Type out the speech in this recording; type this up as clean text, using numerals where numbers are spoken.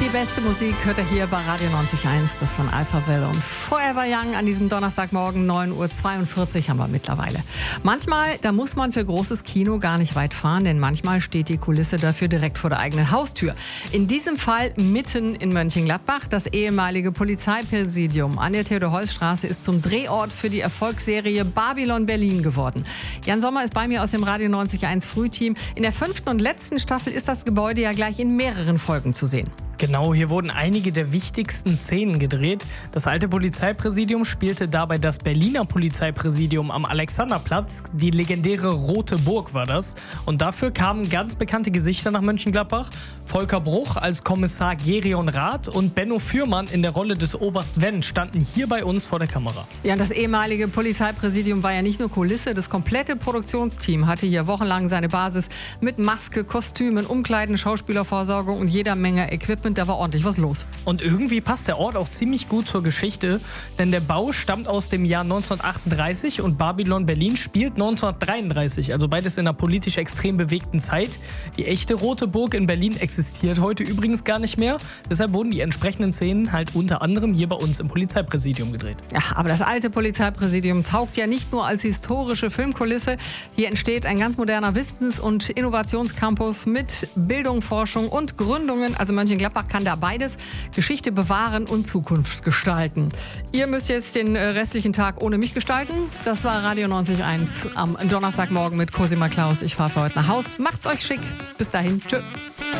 beste Musik hört ihr hier bei Radio 90.1. Das von Alphaville und Forever Young an diesem Donnerstagmorgen 9.42 Uhr haben wir mittlerweile. Manchmal, da muss man für großes Kino gar nicht weit fahren, denn manchmal steht die Kulisse dafür direkt vor der eigenen Haustür. In diesem Fall mitten in Mönchengladbach. Das ehemalige Polizeipräsidium an der Theodor-Heuss-Straße ist zum Drehort für die Erfolgsserie Babylon Berlin geworden. Jan Sommer ist bei mir aus dem Radio 90.1 Frühteam. In der 5. und letzten Staffel ist das Gebäude ja gleich in mehreren Folgen zu sehen. Genau, hier wurden einige der wichtigsten Szenen gedreht. Das alte Polizeipräsidium spielte dabei das Berliner Polizeipräsidium am Alexanderplatz. Die legendäre Rote Burg war das. Und dafür kamen ganz bekannte Gesichter nach Mönchengladbach. Volker Bruch als Kommissar Gerion Rath und Benno Fürmann in der Rolle des Oberst Wendt standen hier bei uns vor der Kamera. Ja, das ehemalige Polizeipräsidium war ja nicht nur Kulisse. Das komplette Produktionsteam hatte hier wochenlang seine Basis mit Maske, Kostümen, Umkleiden, Schauspielerversorgung und jeder Menge Equipment. Da war ordentlich was los. Und irgendwie passt der Ort auch ziemlich gut zur Geschichte, denn der Bau stammt aus dem Jahr 1938 und Babylon Berlin spielt 1933, also beides in einer politisch extrem bewegten Zeit. Die echte Rote Burg in Berlin existiert heute übrigens gar nicht mehr, deshalb wurden die entsprechenden Szenen halt unter anderem hier bei uns im Polizeipräsidium gedreht. Ja, aber das alte Polizeipräsidium taugt ja nicht nur als historische Filmkulisse. Hier entsteht ein ganz moderner Wissens- und Innovationscampus mit Bildung, Forschung und Gründungen. Also Mönchengladbach kann da beides, Geschichte bewahren und Zukunft gestalten. Ihr müsst jetzt den restlichen Tag ohne mich gestalten. Das war Radio 90.1 am Donnerstagmorgen mit Cosima Klaus. Ich fahre für heute nach Haus. Macht's euch schick. Bis dahin. Tschö.